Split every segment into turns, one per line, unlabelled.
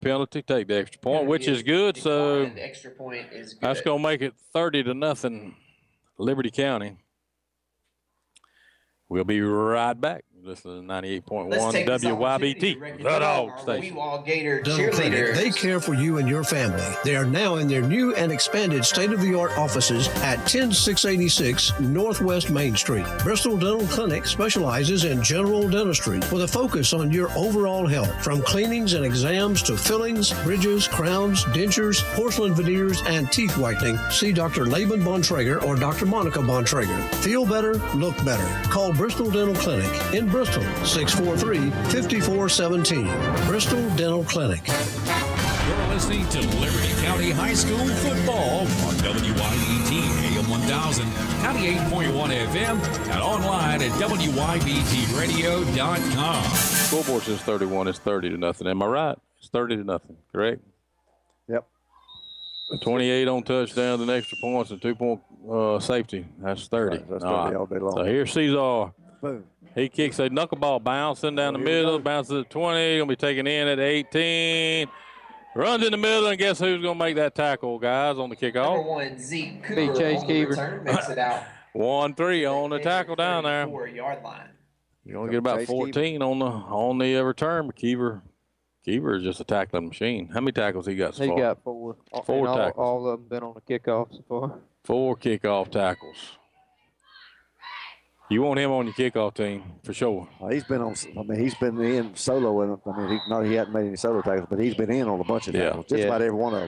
penalty, take the extra point, which is good. So
the extra point is good.
That's going to make it 30-0, Liberty County. We'll be right back. This is 98.1 WYBT, the Dog Station.
They care for you and your family. They are now in their new and expanded state-of-the-art offices at 10686 Northwest Main Street. Bristol Dental Clinic specializes in general dentistry with a focus on your overall health, from cleanings and exams to fillings, bridges, crowns, dentures, porcelain veneers, and teeth whitening. See Dr. Laban Bontrager or Dr. Monica Bontrager. Feel better, look better. Call Bristol Dental Clinic in Bristol, 643-5417. Bristol Dental Clinic.
You're listening to Liberty County High School football on WYBT AM 1000, 98.1 FM, and online at WYBTradio.com.
Scoreboard says 31. It's 30-0. Am I right? It's 30-0, correct?
Yep.
28 on touchdowns and extra points and 2-point safety. That's 30.
Right, that's 30 all day long.
So here's Cesar.
Boom.
He kicks a knuckleball bouncing down the middle, bounces at 20, going to be taken in at 18. Runs in the middle, and guess who's going to make that tackle, guys, on the kickoff?
Number 1, Zeke Cooper. Chase Keever. Makes it out.
1-3 on the tackle down there.
4-yard line.
You're going to get about 14 on the return, but Keever is just a tackling machine. How many tackles he got so far?
He got 4.
4 tackles.
All of them been on the kickoff so far.
4 kickoff tackles. You want him on your kickoff team for sure.
He's been on. I mean, he's been in solo. And I mean, he hadn't made any solo tackles, but he's been in on a bunch of tackles. Just about every one of them.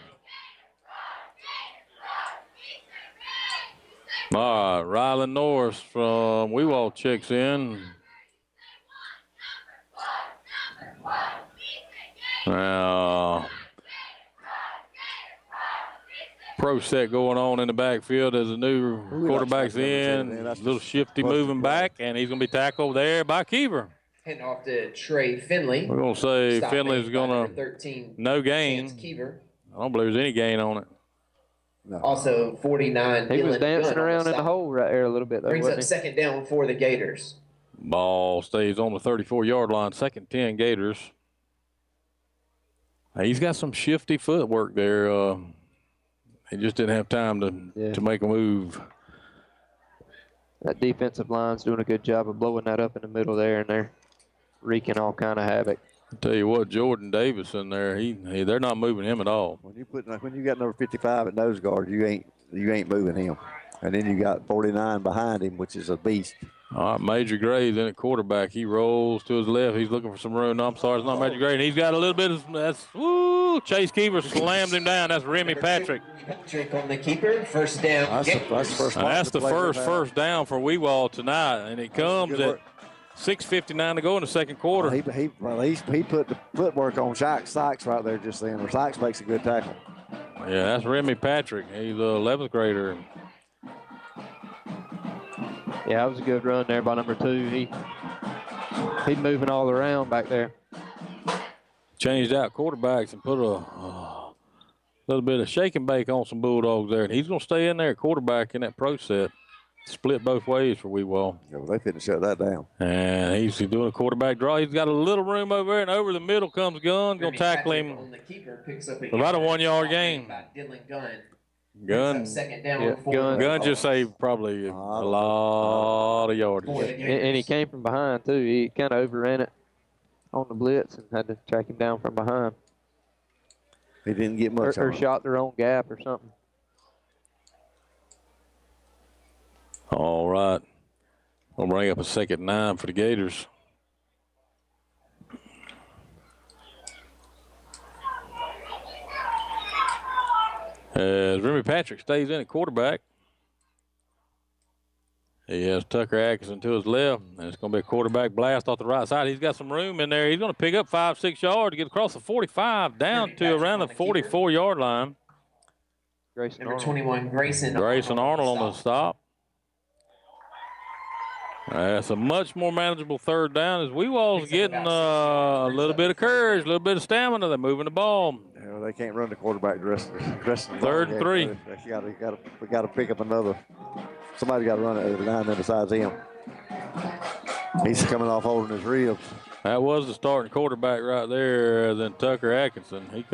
All right, Rylan Norris from Wewalt checks in. Now, pro set going on in the backfield as the new quarterback's in. A little shifty moving back, and he's going to be tackled there by Keever.
Handing off to Trey Finley.
We're going to say Finley's going to no gain.
Keever.
I don't believe there's any gain on it.
No.
Also, 49.
He was dancing around in the hole right there a little bit.
Brings up second down for the Gators.
Ball stays on the 34-yard line. 2nd 10 Gators. He's got some shifty footwork there. He just didn't have time to make a move.
That defensive line's doing a good job of blowing that up in the middle there, and they're wreaking all kind of havoc.
I tell you what, Jordan Davis in there, they're not moving him at all.
When you got number 55 at nose guard, you ain't moving him. And then you got 49 behind him, which is a beast.
All right, Major Graves in at quarterback. He rolls to his left. He's looking for some room. No, I'm sorry, it's not Major Graves. He's got a little bit of Chase Keever slams him down. That's Remy Patrick.
Patrick on the keeper. First down.
That's the first down for Wewald tonight, and it comes at 6:59 to go in the second quarter.
He put the footwork on Sykes right there just then. Sykes makes a good tackle.
Yeah, that's Remy Patrick. He's an 11th grader.
Yeah, that was a good run there by number 2. He's moving all around back there.
Changed out quarterbacks and put a little bit of shake and bake on some Bulldogs there. And he's going to stay in there at quarterback in that pro set. Split both ways for Wewald.
Yeah, well, they couldn't shut that down.
And he's doing a quarterback draw. He's got a little room over there, and over the middle comes Gunn. Going to tackle him. About a 1-yard gain. Gunn just saved probably a lot of yardage.
And he came from behind, too. He kind of overran it on the blitz and had to track him down from behind.
He didn't get much.
Or shot their own gap or something.
All right. We'll bring up a 2nd 9 for the Gators. As Remy Patrick stays in at quarterback. He has Tucker Atkinson to his left, and it's going to be a quarterback blast off the right side. He's got some room in there. He's going to pick up 5-6 yards to get across the 45 down to around the 44-yard line.
Number 21, Grayson
Arnold on the stop. That's a much more manageable 3rd down as Wewald's getting a little bit of courage, a little bit of stamina. They're moving the ball.
Yeah, they can't run the quarterback dressing
3rd and 3.
We got to pick up another. Somebody got to run it at the line there besides him. He's coming off holding his ribs.
That was the starting quarterback right there, then Tucker Atkinson. He